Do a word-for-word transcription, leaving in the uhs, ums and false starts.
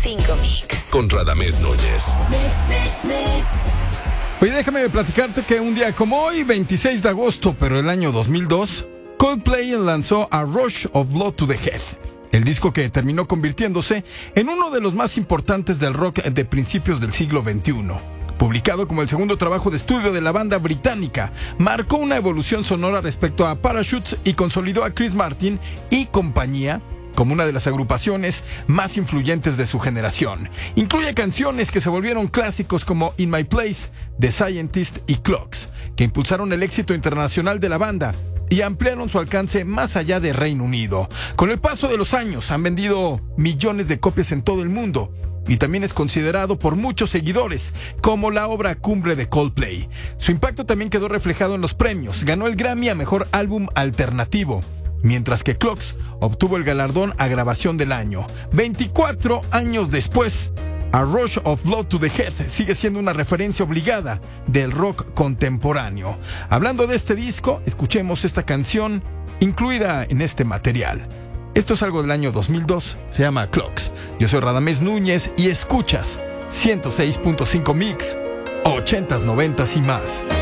cinco Mix. Con Radamés Núñez. Mix, mix, mix. Oye, déjame platicarte que un día como hoy, veintiséis de agosto, pero el año dos mil dos, Coldplay lanzó A Rush of Blood to the Head, el disco que terminó convirtiéndose en uno de los más importantes del rock de principios del siglo veintiuno. Publicado como el segundo trabajo de estudio de la banda británica, marcó una evolución sonora respecto a Parachutes y consolidó a Chris Martin y compañía como una de las agrupaciones más influyentes de su generación. Incluye canciones que se volvieron clásicos como In My Place, The Scientist y Clocks, que impulsaron el éxito internacional de la banda y ampliaron su alcance más allá de Reino Unido. Con el paso de los años han vendido millones de copias en todo el mundo y también es considerado por muchos seguidores como la obra cumbre de Coldplay. Su impacto también quedó reflejado en los premios. Ganó el Grammy a Mejor Álbum Alternativo, mientras que Clocks obtuvo el galardón a Grabación del Año. veinticuatro años después, A Rush of Blood to the Head sigue siendo una referencia obligada del rock contemporáneo. Hablando de este disco, escuchemos esta canción incluida en este material. Esto es algo del año dos mil dos, se llama Clocks. Yo soy Radamés Núñez y escuchas ciento seis punto cinco Mix, ochentas, noventas y más.